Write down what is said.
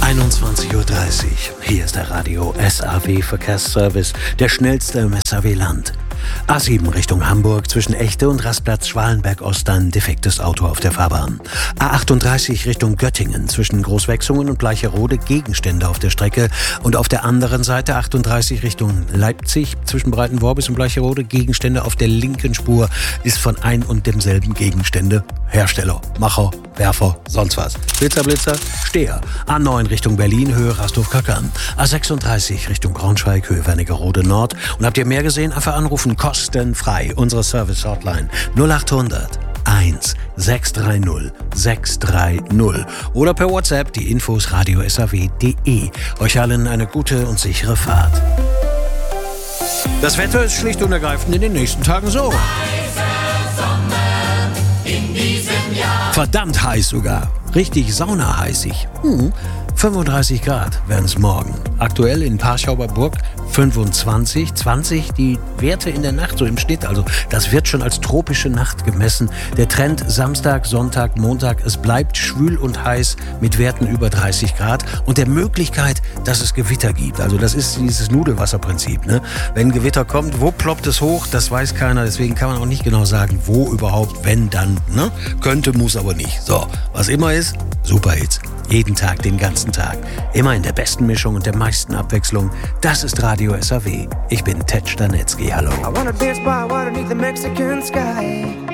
21:30 Uhr. Hier ist der Radio SAW Verkehrsservice, der schnellste im SAW-Land. A7 Richtung Hamburg zwischen Echte und Rastplatz Schwalenberg-Ost ein defektes Auto auf der Fahrbahn. A38 Richtung Göttingen zwischen Großwechsungen und Bleicherode Gegenstände auf der Strecke. Und auf der anderen Seite 38 Richtung Leipzig zwischen Breitenworbis und Bleicherode Gegenstände auf der linken Spur ist von ein und demselben Gegenstände Hersteller, Macher, Werfer, sonst was. Blitzer, Steher. A9 Richtung Berlin, Höhe Rasthof-Kackern. A36 Richtung Braunschweig, Höhe Wernigerode Nord. Und habt ihr mehr gesehen? Einfach anrufen, kostenfrei. Unsere Service-Hotline 0800 1 630 630. Oder per WhatsApp die Infos radiosaw.de. Euch allen eine gute und sichere Fahrt. Das Wetter ist schlicht und ergreifend in den nächsten Tagen so. Verdammt heiß sogar. Richtig saunaheißig. 35 Grad werden es morgen. Aktuell in Parschau bei Burg 25, 20 die Werte in der Nacht so im Schnitt. Also das wird schon als tropische Nacht gemessen. Der Trend Samstag, Sonntag, Montag, es bleibt schwül und heiß mit Werten über 30 Grad und der Möglichkeit, dass es Gewitter gibt. Also das ist dieses Nudelwasserprinzip. Ne? Wenn Gewitter kommt, wo ploppt es hoch? Das weiß keiner. Deswegen kann man auch nicht genau sagen, wo überhaupt, wenn dann. Ne? Könnte, muss aber nicht. So, was immer ist, Superhits. Jeden Tag, den ganzen Tag. Immer in der besten Mischung und der meisten Abwechslung. Das ist Radio SAW. Ich bin Ted Stanetzky. Hallo. I wanna dance by water beneath the Mexican sky.